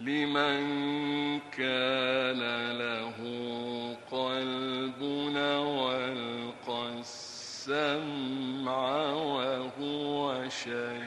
لمن كان له قلب أو ألقى السمع وهو شهيد.